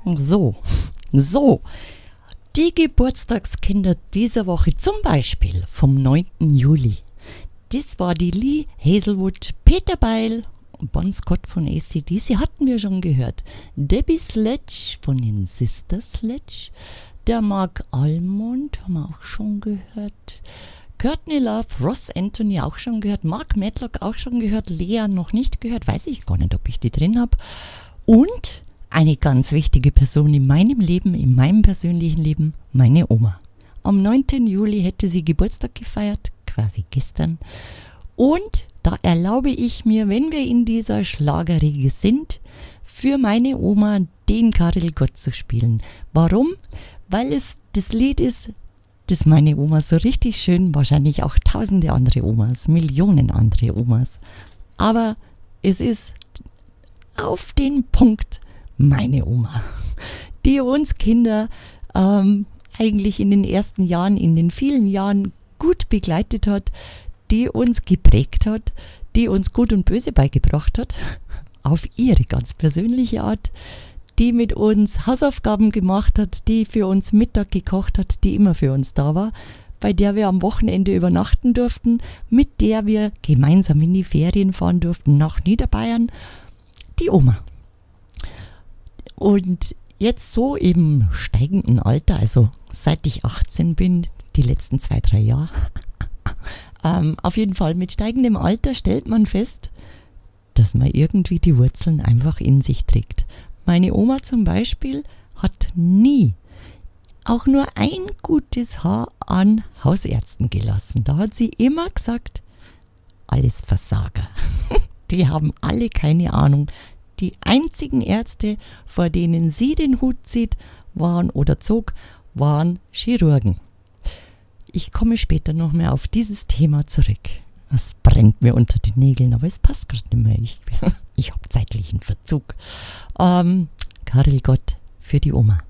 So. Die Geburtstagskinder dieser Woche, zum Beispiel vom 9. Juli. Das war die Lee Hazelwood, Peter Beil und Bon Scott von AC/DC hatten wir schon gehört. Debbie Sledge von den Sister Sledge. Der Mark Almond haben wir auch schon gehört. Courtney Love, Ross Anthony auch schon gehört. Mark Medlock auch schon gehört. Lea noch nicht gehört. Weiß ich gar nicht, ob ich die drin habe. Und eine ganz wichtige Person in meinem Leben, in meinem persönlichen Leben, meine Oma. Am 9. Juli hätte sie Geburtstag gefeiert, quasi gestern. Und da erlaube ich mir, wenn wir in dieser Schlagerriege sind, für meine Oma den Karel Gott zu spielen. Warum? Weil es das Lied ist, das meine Oma so richtig schön, wahrscheinlich auch tausende andere Omas, Millionen andere Omas. Aber es ist auf den Punkt meine Oma, die uns Kinder eigentlich in den ersten Jahren, in den vielen Jahren gut begleitet hat, die uns geprägt hat, die uns Gut und Böse beigebracht hat, auf ihre ganz persönliche Art, die mit uns Hausaufgaben gemacht hat, die für uns Mittag gekocht hat, die immer für uns da war, bei der wir am Wochenende übernachten durften, mit der wir gemeinsam in die Ferien fahren durften nach Niederbayern, die Oma. Und jetzt so im steigenden Alter, also seit ich 18 bin, die letzten 2-3 Jahre, auf jeden Fall mit steigendem Alter stellt man fest, dass man irgendwie die Wurzeln einfach in sich trägt. Meine Oma zum Beispiel hat nie auch nur ein gutes Haar an Hausärzten gelassen. Da hat sie immer gesagt, alles Versager. Die haben alle keine Ahnung. Die einzigen Ärzte, vor denen sie den Hut zog, waren Chirurgen. Ich komme später noch mehr auf dieses Thema zurück. Das brennt mir unter den Nägeln, aber es passt gerade nicht mehr. Ich habe zeitlichen Verzug. Karel Gott für die Oma.